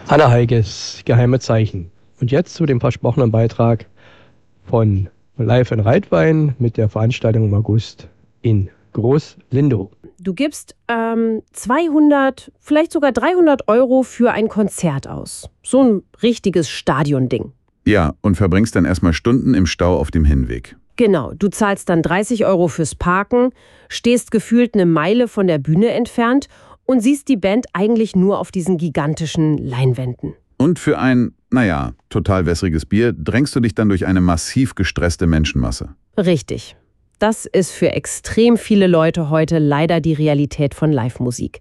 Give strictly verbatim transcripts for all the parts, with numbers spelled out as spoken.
Anna Heiges, Geheime Zeichen. Und jetzt zu dem versprochenen Beitrag von Live in Reitwein mit der Veranstaltung im August in Groß-Lindow. Du gibst ähm, zweihundert, vielleicht sogar dreihundert Euro für ein Konzert aus. So ein richtiges Stadionding. Ja, und verbringst dann erstmal Stunden im Stau auf dem Hinweg. Genau, du zahlst dann dreißig Euro fürs Parken, stehst gefühlt eine Meile von der Bühne entfernt und siehst die Band eigentlich nur auf diesen gigantischen Leinwänden. Und für ein, naja, total wässriges Bier drängst du dich dann durch eine massiv gestresste Menschenmasse. Richtig. Das ist für extrem viele Leute heute leider die Realität von Live-Musik.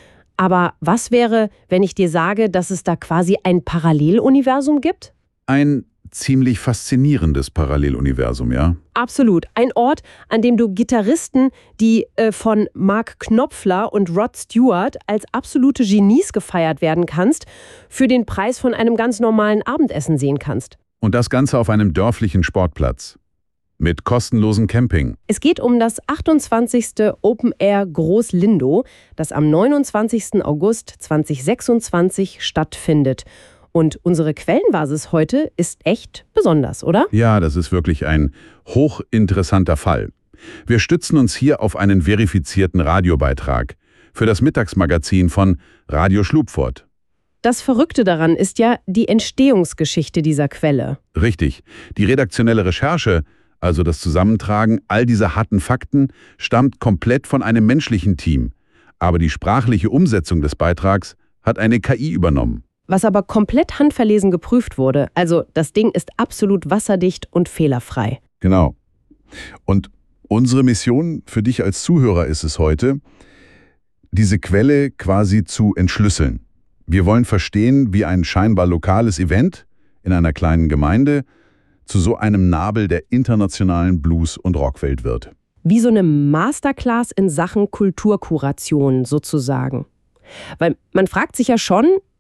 Aber was wäre, wenn ich dir sage, dass es da quasi ein Paralleluniversum gibt? Ein ziemlich faszinierendes Paralleluniversum, ja? Absolut. Ein Ort, an dem du Gitarristen, die äh, von Mark Knopfler und Rod Stewart als absolute Genies gefeiert werden kannst, für den Preis von einem ganz normalen Abendessen sehen kannst. Und das Ganze auf einem dörflichen Sportplatz. Mit kostenlosem Camping. Es geht um das achtundzwanzigste Open Air Groß-Lindow, das am neunundzwanzigsten August zweitausendsechsundzwanzig stattfindet. Und unsere Quellenbasis heute ist echt besonders, oder? Ja, das ist wirklich ein hochinteressanter Fall. Wir stützen uns hier auf einen verifizierten Radiobeitrag für das Mittagsmagazin von Radio Schlupfort. Das Verrückte daran ist ja die Entstehungsgeschichte dieser Quelle. Richtig. Die redaktionelle Recherche, also das Zusammentragen all dieser harten Fakten, stammt komplett von einem menschlichen Team. Aber die sprachliche Umsetzung des Beitrags hat eine K I übernommen. Was aber komplett handverlesen geprüft wurde. Also das Ding ist absolut wasserdicht und fehlerfrei. Genau. Und unsere Mission für dich als Zuhörer ist es heute, diese Quelle quasi zu entschlüsseln. Wir wollen verstehen, wie ein scheinbar lokales Event in einer kleinen Gemeinde zu so einem Nabel der internationalen Blues- und Rockwelt wird. Wie so eine Masterclass in Sachen Kulturkuration sozusagen. Weil man fragt sich ja schon,